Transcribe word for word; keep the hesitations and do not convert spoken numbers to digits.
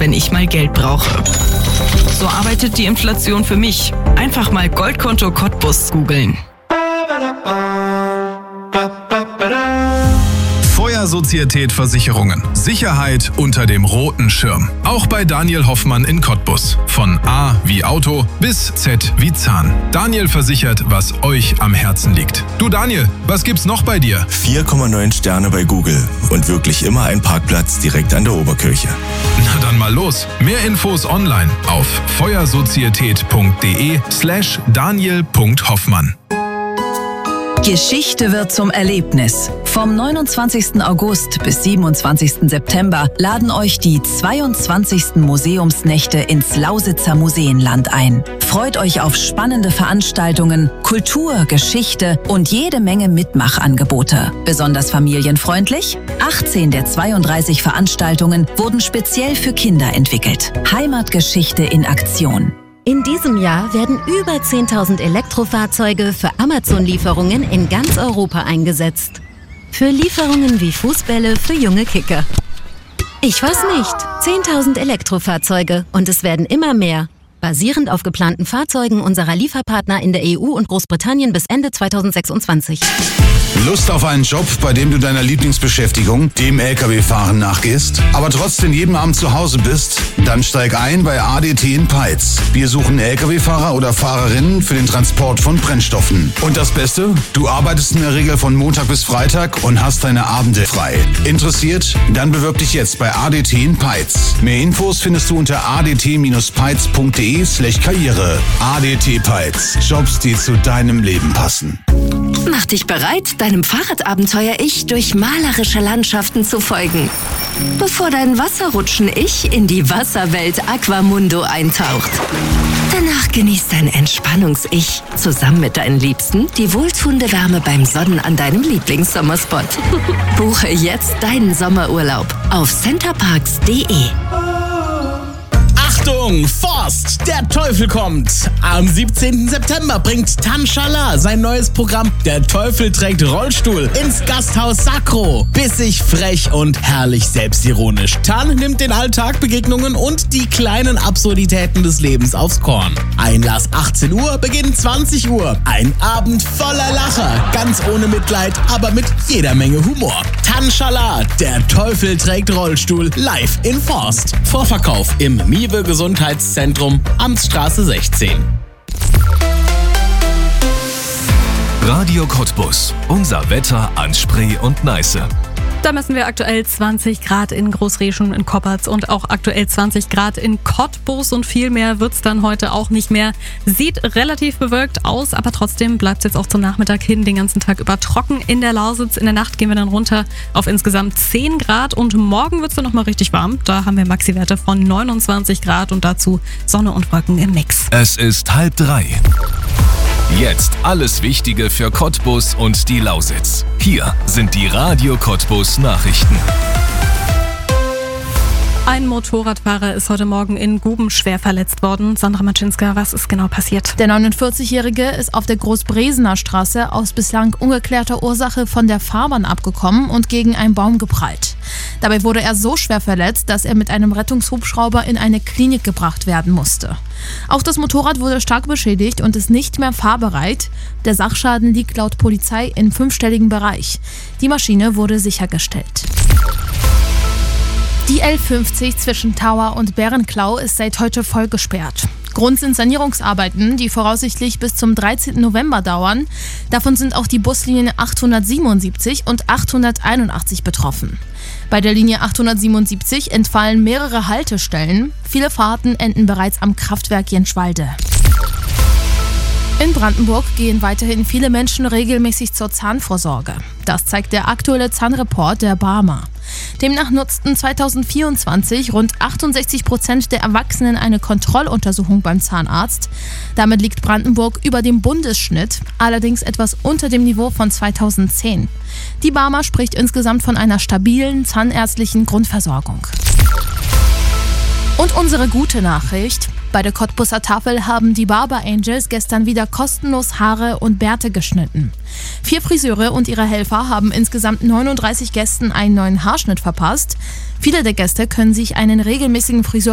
wenn ich mal Geld brauche. So arbeitet die Inflation für mich. Einfach mal Goldkonto Cottbus googeln. Feuersozietät Versicherungen. Sicherheit unter dem roten Schirm. Auch bei Daniel Hoffmann in Cottbus. Von A wie Auto bis Z wie Zahn. Daniel versichert, was euch am Herzen liegt. Du Daniel, was gibt's noch bei dir? vier Komma neun Sterne bei Google und wirklich immer ein Parkplatz direkt an der Oberkirche. Na dann mal los. Mehr Infos online auf feuersozietät.de slash daniel.hoffmann. Geschichte wird zum Erlebnis. Vom neunundzwanzigsten August bis siebenundzwanzigsten September laden euch die zweiundzwanzigsten Museumsnächte ins Lausitzer Museenland ein. Freut euch auf spannende Veranstaltungen, Kultur, Geschichte und jede Menge Mitmachangebote. Besonders familienfreundlich? achtzehn der zweiunddreißig Veranstaltungen wurden speziell für Kinder entwickelt. Heimatgeschichte in Aktion. In diesem Jahr werden über zehntausend Elektrofahrzeuge für Amazon-Lieferungen in ganz Europa eingesetzt. Für Lieferungen wie Fußbälle für junge Kicker. Ich weiß nicht, zehntausend Elektrofahrzeuge und es werden immer mehr. Basierend auf geplanten Fahrzeugen unserer Lieferpartner in der E U und Großbritannien bis Ende zweitausendsechsundzwanzig. Lust auf einen Job, bei dem du deiner Lieblingsbeschäftigung, dem L K W-Fahren, nachgehst, aber trotzdem jeden Abend zu Hause bist? Dann steig ein bei A D T in Peitz. Wir suchen L K W-Fahrer oder Fahrerinnen für den Transport von Brennstoffen. Und das Beste? Du arbeitest in der Regel von Montag bis Freitag und hast deine Abende frei. Interessiert? Dann bewirb dich jetzt bei A D T in Peitz. Mehr Infos findest du unter a d t peitz punkt d e slash karriere. A D T Peitz. Jobs, die zu deinem Leben passen. Mach dich bereit, deinem Fahrradabenteuer-Ich durch malerische Landschaften zu folgen. Bevor dein Wasserrutschen-Ich in die Wasserwelt Aquamundo eintaucht. Danach genießt dein Entspannungs-Ich zusammen mit deinen Liebsten die wohltuende Wärme beim Sonnen an deinem Lieblingssommerspot. Buche jetzt deinen Sommerurlaub auf centerparks punkt de. Achtung, Forst, der Teufel kommt! Am siebzehnten September bringt Tanschaala sein neues Programm Der Teufel trägt Rollstuhl ins Gasthaus Sakro. Bissig, frech und herrlich selbstironisch. Tan nimmt den Alltag, Begegnungen und die kleinen Absurditäten des Lebens aufs Korn. Einlass achtzehn Uhr, Beginn zwanzig Uhr. Ein Abend voller Lacher, ganz ohne Mitleid, aber mit jeder Menge Humor. Tanschaala, Der Teufel trägt Rollstuhl, live in Forst. Vorverkauf im Miwe Gesundheitszentrum, Amtsstraße sechzehn. Radio Cottbus. Unser Wetter an Spree und Neiße. Da messen wir aktuell zwanzig Grad in Großreschen, in Kopperts und auch aktuell zwanzig Grad in Cottbus und viel mehr wird's dann heute auch nicht mehr. Sieht relativ bewölkt aus, aber trotzdem bleibt's jetzt auch zum Nachmittag hin den ganzen Tag über trocken in der Lausitz. In der Nacht gehen wir dann runter auf insgesamt zehn Grad und morgen wird's dann nochmal richtig warm. Da haben wir Maxi-Werte von neunundzwanzig Grad und dazu Sonne und Wolken im Mix. Es ist halb drei. Jetzt alles Wichtige für Cottbus und die Lausitz. Hier sind die Radio Cottbus Nachrichten. Ein Motorradfahrer ist heute Morgen in Guben schwer verletzt worden. Sandra Maczynska, was ist genau passiert? Der neunundvierzigjährige ist auf der Großbresener Straße aus bislang ungeklärter Ursache von der Fahrbahn abgekommen und gegen einen Baum geprallt. Dabei wurde er so schwer verletzt, dass er mit einem Rettungshubschrauber in eine Klinik gebracht werden musste. Auch das Motorrad wurde stark beschädigt und ist nicht mehr fahrbereit. Der Sachschaden liegt laut Polizei im fünfstelligen Bereich. Die Maschine wurde sichergestellt. Die L fünfzig zwischen Tauer und Bärenklau ist seit heute voll gesperrt. Grund sind Sanierungsarbeiten, die voraussichtlich bis zum dreizehnten November dauern. Davon sind auch die Buslinien achthundertsiebenundsiebzig und achthunderteinundachtzig betroffen. Bei der Linie achthundertsiebenundsiebzig entfallen mehrere Haltestellen. Viele Fahrten enden bereits am Kraftwerk Jenschwalde. In Brandenburg gehen weiterhin viele Menschen regelmäßig zur Zahnvorsorge. Das zeigt der aktuelle Zahnreport der Barmer. Demnach nutzten zweitausendvierundzwanzig rund achtundsechzig Prozent der Erwachsenen eine Kontrolluntersuchung beim Zahnarzt. Damit liegt Brandenburg über dem Bundesschnitt, allerdings etwas unter dem Niveau von zweitausendzehn. Die Barmer spricht insgesamt von einer stabilen zahnärztlichen Grundversorgung. Und unsere gute Nachricht: Bei der Cottbuser Tafel haben die Barber Angels gestern wieder kostenlos Haare und Bärte geschnitten. Vier Friseure und ihre Helfer haben insgesamt neununddreißig Gästen einen neuen Haarschnitt verpasst. Viele der Gäste können sich einen regelmäßigen Friseur